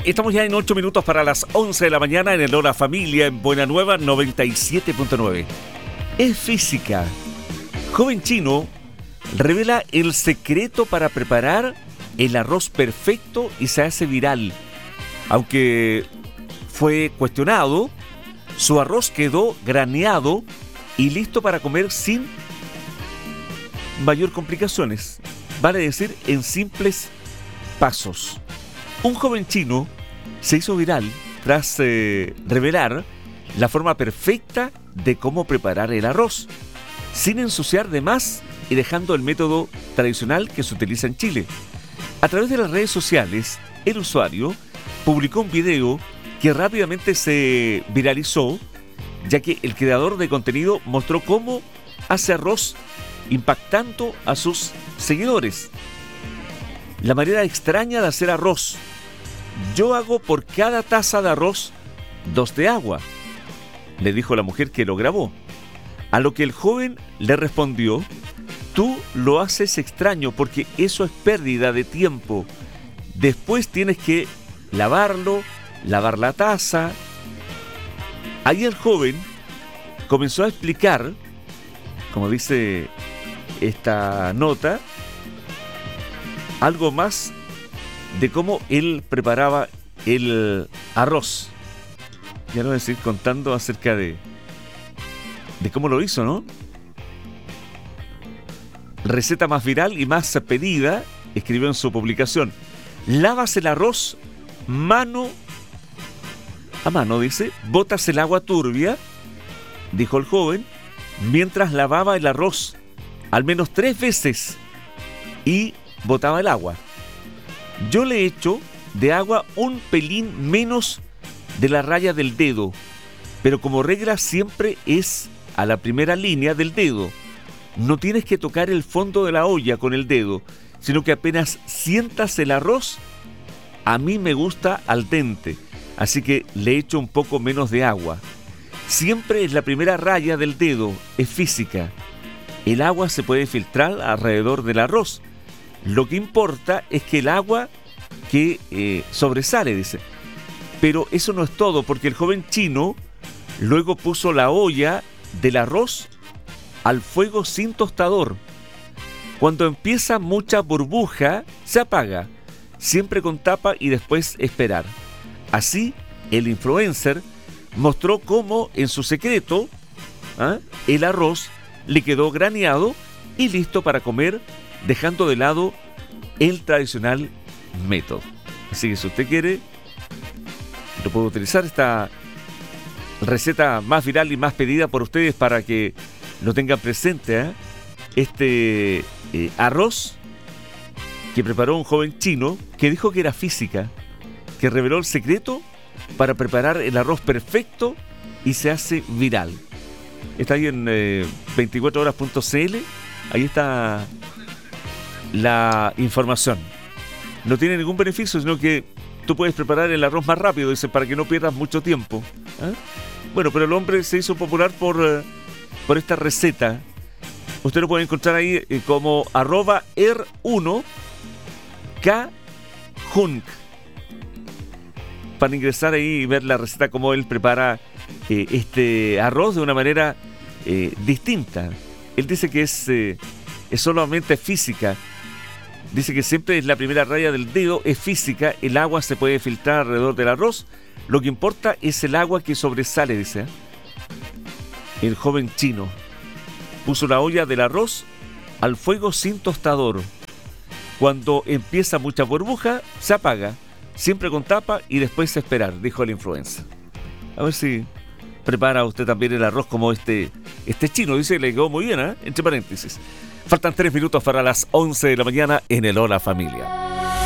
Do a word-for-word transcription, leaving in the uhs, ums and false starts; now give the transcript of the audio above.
Estamos ya en ocho minutos para las once de la mañana en el Hora Familia en Buena Nueva noventa y siete punto nueve. Es física. Joven chino revela el secreto para preparar el arroz perfecto y se hace viral. Aunque fue cuestionado, su arroz quedó graneado y listo para comer sin mayor complicaciones. Vale decir, en simples pasos. Un joven chino se hizo viral tras eh, revelar la forma perfecta de cómo preparar el arroz, sin ensuciar de más y dejando el método tradicional que se utiliza en Chile. A través de las redes sociales, el usuario publicó un video que rápidamente se viralizó, ya que el creador de contenido mostró cómo hace arroz, impactando a sus seguidores. La manera extraña de hacer arroz. Yo hago por cada taza de arroz dos de agua, le dijo la mujer que lo grabó. A lo que el joven le respondió: tú lo haces extraño porque eso es pérdida de tiempo. Después tienes que lavarlo, lavar la taza. Ahí el joven comenzó a explicar, como dice esta nota, algo más de cómo él preparaba el arroz. Ya lo voy a seguir contando acerca de, de cómo lo hizo, ¿no? Receta más viral y más pedida, escribió en su publicación: lavas el arroz mano a mano, dice, botas el agua turbia, dijo el joven, mientras lavaba el arroz al menos tres veces y botaba el agua. Yo le echo de agua un pelín menos de la raya del dedo, pero como regla siempre es a la primera línea del dedo. No tienes que tocar el fondo de la olla con el dedo, sino que apenas sientas el arroz. A mí me gusta al dente, así que le echo un poco menos de agua. Siempre es la primera raya del dedo, es física. El agua se puede filtrar alrededor del arroz. Lo que importa es que el agua que eh, sobresale, dice. Pero eso no es todo, porque el joven chino luego puso la olla del arroz al fuego sin tostador. Cuando empieza mucha burbuja, se apaga, siempre con tapa y después esperar. Así, el influencer mostró cómo, en su secreto, ¿eh? el arroz le quedó graneado y listo para comer, dejando de lado el tradicional método. Así que si usted quiere, lo puede utilizar, esta receta más viral y más pedida por ustedes para que lo tengan presente, ¿eh? Este eh, arroz que preparó un joven chino que dijo que era física, que reveló el secreto para preparar el arroz perfecto y se hace viral. Está ahí en eh, veinticuatro horas punto c l, ahí está la información. No tiene ningún beneficio, sino que tú puedes preparar el arroz más rápido, dice, para que no pierdas mucho tiempo. ¿Eh? Bueno, pero el hombre se hizo popular por, uh, por esta receta. Usted lo puede encontrar ahí eh, como arroba er uno k junk, para ingresar ahí y ver la receta, cómo él prepara eh, este arroz de una manera eh, distinta. Él dice que es, eh, es solamente física. Dice que siempre es la primera raya del dedo, es física, el agua se puede filtrar alrededor del arroz, lo que importa es el agua que sobresale, dice. ¿eh? El joven chino puso la olla del arroz al fuego sin tostador. Cuando empieza mucha burbuja, se apaga, siempre con tapa y después esperar, dijo el influencer. A ver si prepara usted también el arroz como este, este chino, dice que le quedó muy bien, ¿eh? Entre paréntesis. Faltan tres minutos para las once de la mañana en el Hola Familia.